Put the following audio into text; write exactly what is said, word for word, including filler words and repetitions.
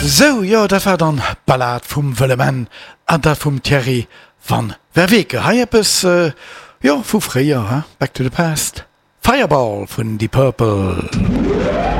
So ja, dat war dann Ballad vum Wëllemann an dat vum Thierry van Verweke. Haiepes äh, ja vu fréier, Back to the Past. Fireball vun Deep Purple.